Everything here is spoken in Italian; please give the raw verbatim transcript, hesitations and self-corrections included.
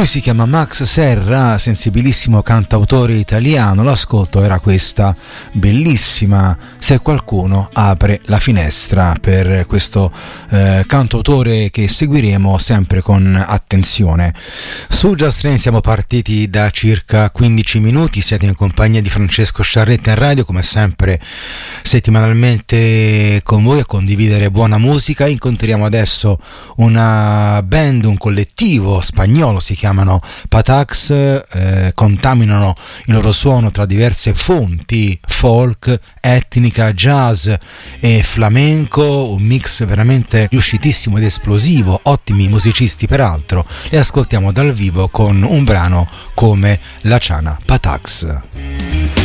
Lui si chiama Max Serra, sensibilissimo cantautore italiano. L'ascolto era questa bellissima Se qualcuno apre la finestra, per questo eh, cantautore che seguiremo sempre con attenzione. Su Just Train siamo partiti da circa quindici minuti, siete in compagnia di Francesco Sciarretta in radio, come sempre settimanalmente con voi a condividere buona musica. Incontriamo adesso una band, un collettivo spagnolo, si chiamano Patax, eh, contaminano il loro suono tra diverse fonti, folk, etnica, jazz e flamenco, un mix veramente riuscitissimo ed esplosivo, ottimi musicisti peraltro. Li ascoltiamo dal vivo con un brano come La Chana Patax.